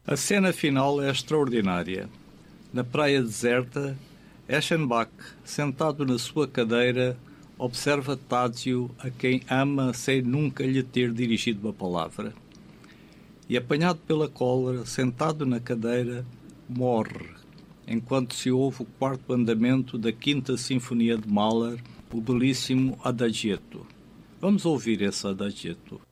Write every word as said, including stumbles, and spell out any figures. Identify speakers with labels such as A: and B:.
A: A cena final é extraordinária. Na praia deserta, Eschenbach, sentado na sua cadeira, observa Tadzio, a quem ama sem nunca lhe ter dirigido uma palavra. E, apanhado pela cólera, sentado na cadeira, morre, enquanto se ouve o quarto andamento da Quinta Sinfonia de Mahler, o belíssimo Adagietto. Vamos ouvir esse Adagietto.